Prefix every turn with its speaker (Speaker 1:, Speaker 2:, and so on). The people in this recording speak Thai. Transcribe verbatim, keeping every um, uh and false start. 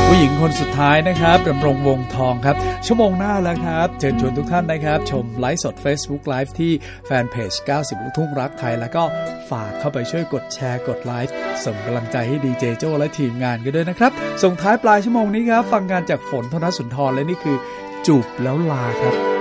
Speaker 1: ผู้หญิงคนสุดท้ายนะครับดำรงวงทองครับชั่วโมงหน้าแล้วครับเชิญชวนทุกท่านนะครับชมไลฟ์สด Facebook Live ที่แฟนเพจเก้าสิบลูกทุ่งรักไทยแล้วก็ฝากเข้าไปช่วยกดแชร์กดไลฟ์ส่งกำลังใจให้ดีเจโจ้และทีมงานกันด้วยนะครับส่งท้ายปลายชั่วโมงนี้ครับฟังงานจากฝนธนสุนทรและนี่คือจูบแล้วลาครับ